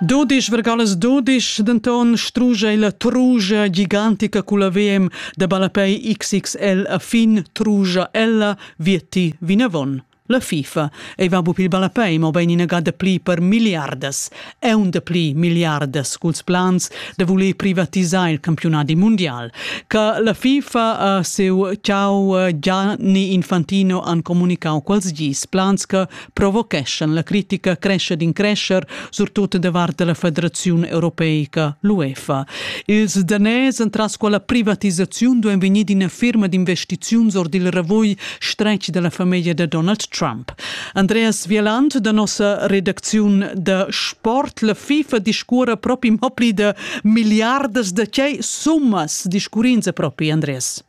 12,12 denton struge la truja gigantica con la VM da Balapei XXL a fin truja ella vieti vinavon. La FIFA e va bupil Balapei mo ben inaga de pli per miliardes. È un de pli miliardes culs plans de voler privatisar il campionati mondial. Che la FIFA seu ciao Gianni Infantino han comunicau quals gis plans che provocation la critica cresce din crescer surtut davart de la Federazione Europeica l'UEFA. Ils danès entras quella privatizzazione duen venir d'ina firma d'investiziuns or dil ravoi stretch de la famiglia de Donald Trump. Andreas Wieland, da nostra redazione de Sport, la FIFA discura proprio mopli de miliardes de cei summas discurinza proprio, Andreas.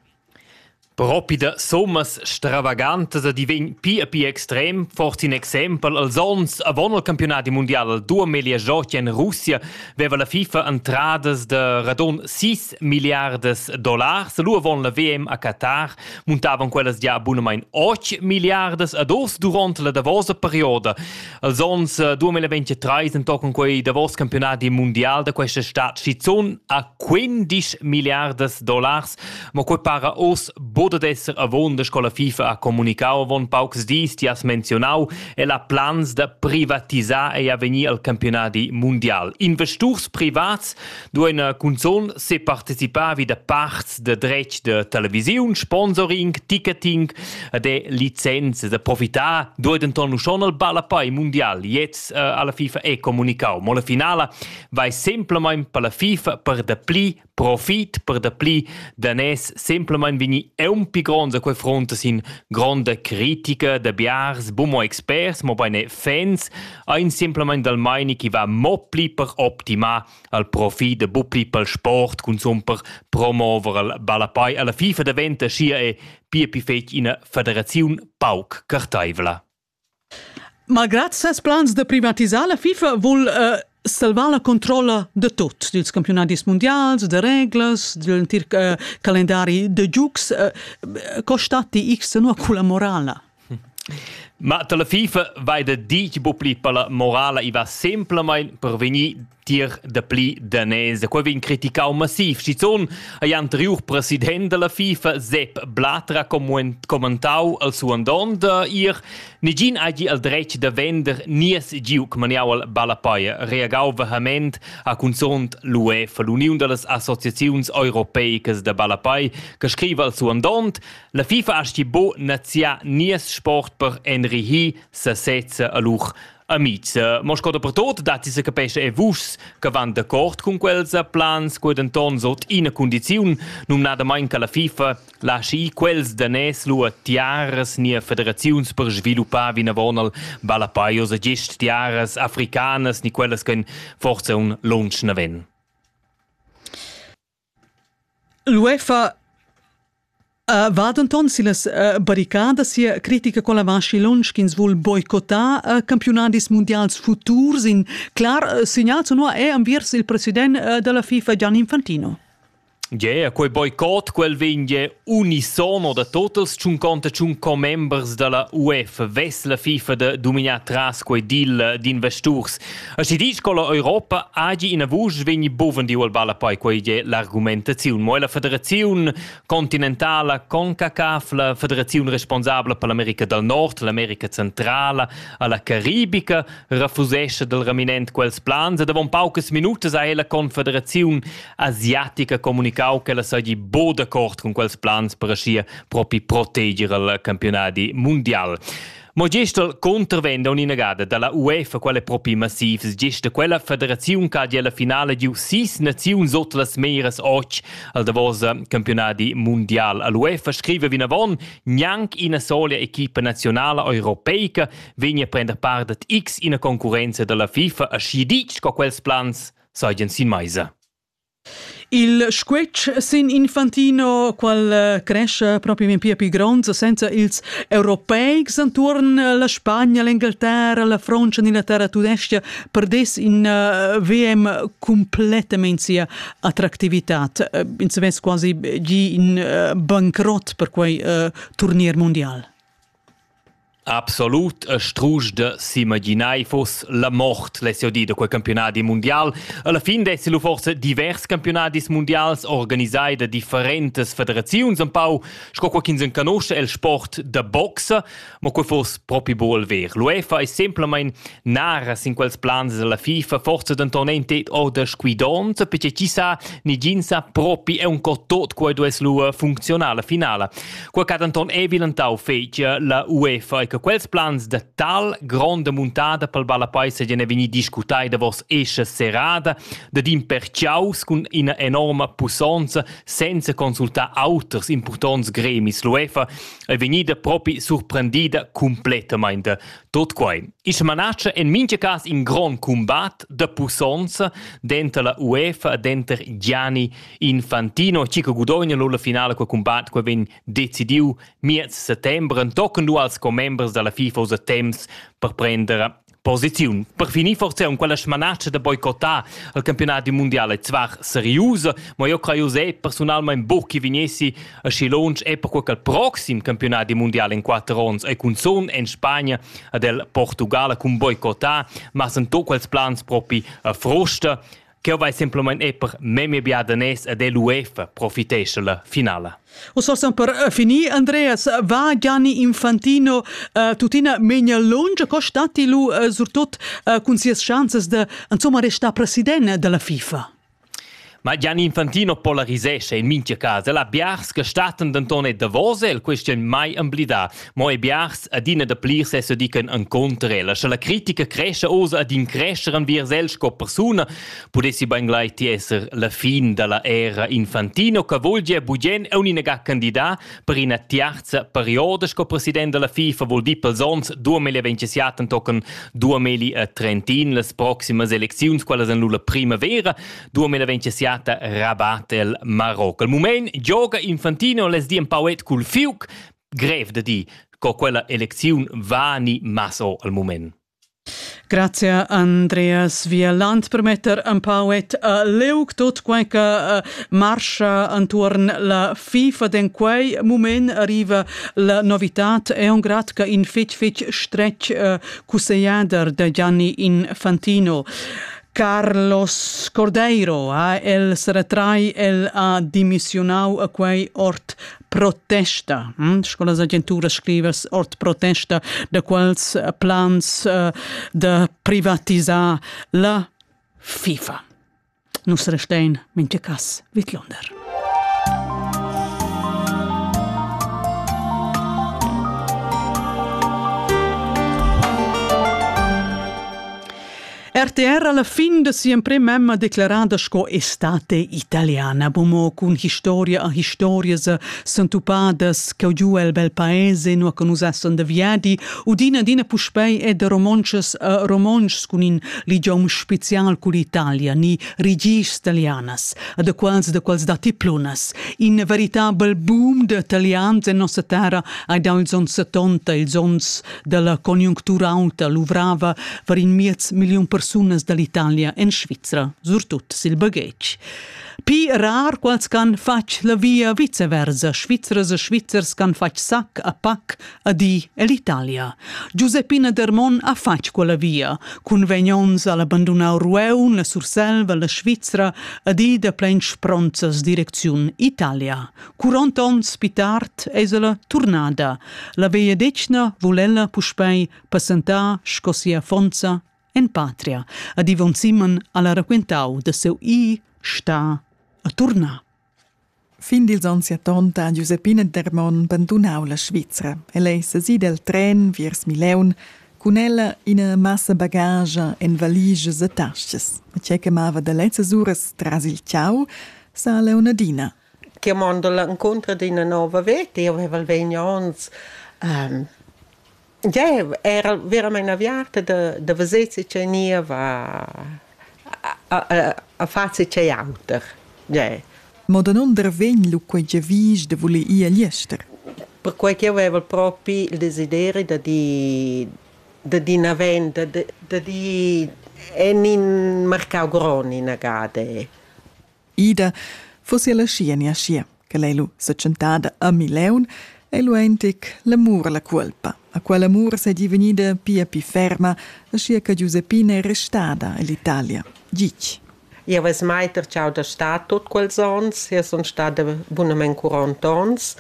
Proprio de sommas stravagantes divent pi e pi extrem. Forse in exempel, als ons avon il campionati mondial al 2018 in Russia, veva la FIFA entrades de radon 6 miliardes dollars. Lu avon la VM a Qatar, montavan quelles già abonament 8 miliardes ad os durant la davosa perioda. Als ons 2023 toccano quei davos campionati mondial de questa stat schizon a 15 miliardes dollars, ma quei para os Boda d'esser avon de scola FIFA a comunicau avon paucs dis ti has mencionau e la plans de privatisar e a venir al campionati mondial. Investors privats duen cunzon se participavi de parts de drech de televisiun, sponsoring, ticketing, de licenze, de profitar duen denton schon al Balapei mondial. Jetzt alla FIFA e comunicau. Ma la finala vai semplament per la FIFA per de pli profit, per de pli danès semplament vini un pi gronda quei fronte sin gronda critica de biars, bumo experts, mo bene fans, ein semplament dal meini chi va mo pli per optimar al profit de bu pli pel sport, consum per promover al Balapei. Alla FIFA diventa scia e pi fetg ina federaziun pauc cartaivla. Malgrat ses plans de privatisar, la FIFA vol salvar la controlla de tot, dels campionats mondials, de regles, del calendari de giucs, costati X no con la morala. Ma la FIFA vai de dic bu pli per la morala i va semplament per venir tir de pli danese. Quei vin criticau massiv. Schizon a anterior president de la FIFA, Sepp Blatter, ha commentau al suo don de ir negin agi al drech de vender nies giuc maniau al Balapei. Reagau vehement a consont l'UEFA, l'Unione de les Associaziuns Europeicas de Balapei, che scrive al suo don la FIFA asti bo nazia nies sport per enrihi se setze a luch amics. Ma scoda per tot, dati se capesce e vus che van d'accordo con quels plans, quei denton sot in condiziun, num nada main che la FIFA lasci quels danès lua tiaras nia federaziuns per sviluppar vinavon al Balapei, osa gest tiaras africanas ni quelles che forse un lunch naven. L'UEFA Vadenton si las barricadas sia critica con la vasci lunch ch'ins vuol boicottar campionatis mondials futurs in clar segnal no è enviers il president della FIFA Gianni Infantino. Ja, quei boicott, quel vinge unisono da totals 55 members della UEFA, ves la FIFA de dominar tras quei deal d'investors. A si dice che l'Europa agi in avus vigni boven di al Balapei quei je l'argumentazione. Ma la Federazione Continentale CONCACAF, la Federazione responsabile per l'America del Nord, l'America Centrale, alla Caribica, refusesce del raminent quels plans e davon paucas minutas a la Confederazione Asiatica comunicare che la sei bo d'accordo con quels plans per ascia proprio proteggere il campionati mondial. Ma gestel contravende un'inagada dalla UEFA quelle proprio massive, gesta quella federazione che alla finale di 6 nazioni sotto le meires och al davosa campionati mondial. L'UEFA scrive vinavon neanche in una sola equipa nazionale europeica viene a prendere parte X in una concorrenza della FIFA a scidic con quels plans soien sin maisa. Il squetch sin Infantino qual cresce proprio in più grande senza ils europei intorno la Spagna, l'Inghilterra, la Francia e la terra tudestia perdes in VM completamente sia attrattività. In se ves quasi in bankrot per quei turnier mondial. Absolut, a strusch de s'imaginai fos la mort, lesio di, de quel campionati mundial. Alla fin dessi lo forse divers campionatis mundials organisai da differentes federaziuns, un pau sco qua ch'ins conosce el sport de boxa, ma quel fos propi bo al ver. L'UEFA è semplamein naras in quels plans de la FIFA, forse d'antonente o de squidonza, perché ci sa ni ginsa propi è un co tot quai dues lua funzionala finala. Quel cadanton evidentau fece la UEFA e che quels plans de tal grande muntada pel balapai se gene veni discutai de vos esce serada, de din perciaus cun ina enorma pussonza senza consultar auters importants gremis. L'UEFA è venida propi surprendida completamente tot quai. Is manaccia en mince cas in gran combat de pussonza dentro la UEFA e dentro Gianni Infantino. Cica gudogna lo la finale quel combat que ven decidiu miez settembre, tocken du als co-members della FIFA usa temps per prendere posizione. Per finire forse un quella smanaccia da boicottare il campionato mondiale zwar seriosa, ma io credo che personalmente bocchi vignesi a Chilonge e per quel prossimo campionato mondiale in 4 anni e con son in Spagna e del Portogallo con boicottare, ma sono tutti quels plans proprio frosta che vai semplicemente per meme biadanes e dell'UEFA profitesce la finale. O so per finire, Andreas, va Gianni Infantino tutina megna lunge costati lu surtot con sias chances de insomma resta presidente della FIFA. Ma Gianni Infantino polarisesce in mince casa. La biars che staten d'antone de vose, il question mai amblida. Ma e biars adina de plir se se dican en contrela. Se la critica cresce osa ad increscere vir selsco persona, potessi ben gleiti esser la fin della era Infantino, che volge bugen e un'inega candidat per una terza perioda sco presidente della FIFA, vol di pels ons 2027 tocken 2030, les proximas elecziuns, quelle sono la primavera, 2027 Rabat el Marocco. Al moment gioca Infantino les di un pauet cul fiuc, grev de di, co quella eleziun va ni maso al moment. Grazie Andreas. Via land permetter un pauet leuk tot qualche marscia intorno la FIFA den quei moment arriva la novitat e un grat che in fitch stretch cuseiader de Gianni Infantino. Carlos Cordeiro, el se retrai, el ha dimissionau a quei ort protesta. Scolas agenturas scrivas ort protesta de quels plans de privatizar la FIFA. Nus restein mince cas vit Londer. RTR alla fin de sempre memma declarada sco estate italiana. Bomo cun historia a historias santupadas che giù el bel paese no che usassan de viadi udina dina puspei e de romanches romanches cun in ligiom special cul Italia ni rigis italianas de quals dati plunas in veritabel boom de italians en nostra terra ai dals ons 70 ils ons della conjunctura alta luvrava per in 1.000.000 personas dall'Italia en Svizzera, surtut sil baghetg. Pi rar quals can fac la via viceversa, Svizzeras e Svizzers can fac sac a pac a di e l'Italia. Giuseppina Dermon a fac quella via, cun vegnons all'abbandonau Rueun, la Surselva, la Svizzera, a di de plein spronzas direziun Italia. 40 ons pitart esela turnada. La veia decna volella puspei passentà scosia fonza en patria, ad Ivon Simon alla racquentau de seu sta a tornar. Fin dils ans 70 Giuseppina Dermon abbandonau la Svizzera e lei si del tren viers Mileun cun ella ina massa bagage en valiges e tasches. E c'è che mava de lezzas uras tras il ciao sa Leonadina. Chiamando l'incontro di una nuova vita, io avevo 20 anni. Era veramente avviata da vedere che nieva a farsi che auter. Ma da non dervegn lu quei giavis de vole ia liester. Per cui io avevo proprio il desiderio di navenda, di in mercau groni nagade. Ida fosse la scia ni a scia, che lei lu s'accentada a Mileun E luentic l'amur la colpa. A quell'amur s'è divenida pia ferma, ascia che Giuseppina è restada all'Italia. Gic. Io avevo mai terciau da stat tot quels ons, io sono stata buonamente 40 ons.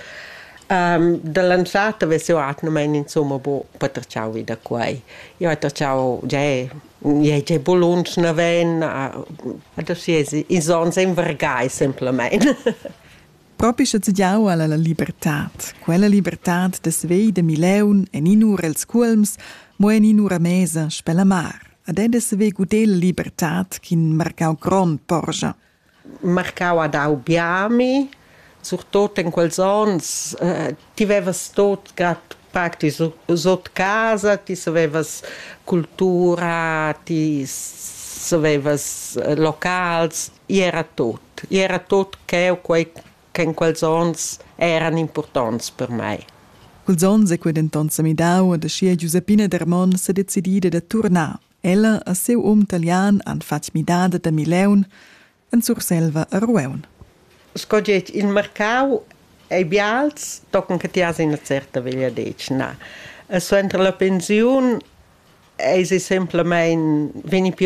Dall'ansata avevo atnamen insomma per terciau vida quai. Io ho terciau già bolunch na ven, adesso i ons invergai semplicemente. Proprio se giau alla la libertad. Quella libertad de svei de mileun e ni nur els culms, mo e ni nur a mesa spella mar. Ad ed se ve gudel libertad kin marcau grand porja. Marcau ad au biami, surtot in quels ons, ti vevas tot grat pacti sot casa, ti savevas cultura, ti savevas locals, era tot che in quels ons erano importanti per me. Quels ons e quid entonces mi dau ad ascia Giuseppina Dermon se decidida da tornar. Ella a seu talian han fatg midada da mileun en surselva a Rueun. Scoget il mercau e bials toccano che ti has in una certa veglia dec, na. So entre la pensione e si semplicemente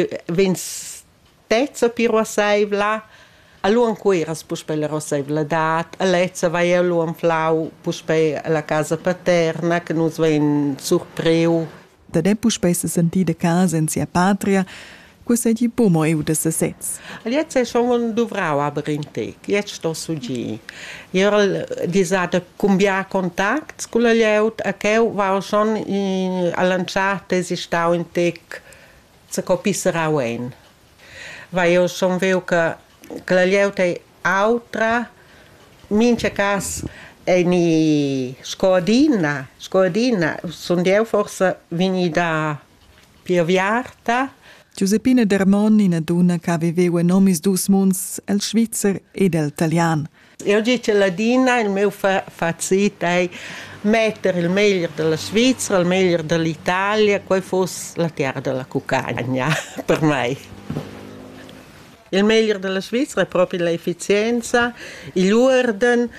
vens tezza per rossevla, a luan cueras pus per la rossevla dat, a lezza vai a luan flau pus per la casa paterna che nos ven surpreu. Da depus spessa sentì de casa in sia patria, quas è di pomo eu de se sets. Jetzt è schon un dovrau aber in tec, jetzt sto su gi. Io disada cumbia contacts con la lieut, a che va schon a lanciate si stau in tec se copisserà wen. Va io schon veu che la lieut è altra, mince cas e ni scodina, sunt eu forse vini da Piaviarta. Giuseppina Dermon in a duna che aveva nomis dus munds, el svizzer ed el talian. Io dice ladina, il mio fazit è mettere il meglio della Svizzera, il meglio dell'Italia, poi fosse la terra della cucagna, per me. Il meglio della Svizzera è proprio l'efficienza, l'ordine,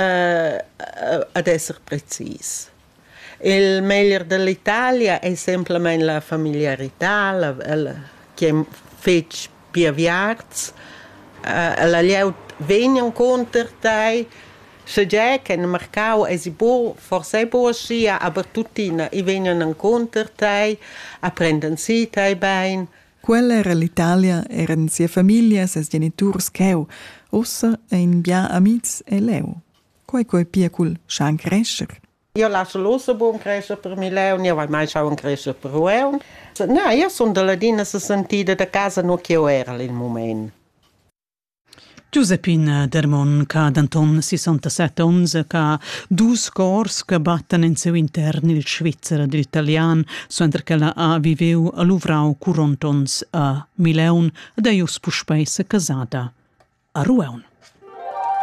ad essere precisi. Il meglio dell'Italia è semplicemente la familiarità, che fece piaviarz, la lieut vengono contro te, se già che nel mercato è forse buona scia, ma tutti vengono contro te, apprendono si te bene. Quella era l'Italia, erano sia famiglia, ses genitors cheu, ossa ein bia amics e leu. Coi pia cul schan crescer. Io lascio l'osso buon crescere per Mileun, io vai mai un crescere per Rueun. No, io sono della dina se sentita da casa non che io era nel momento. Giuseppina Dermon, che d'Anton 67 ons, che dus cors che batten in seu intern il svizzera dell'italian, mentre che la viveu a Luvrau 40 ons a Mileun, ed eius puspei se casada a Rueun.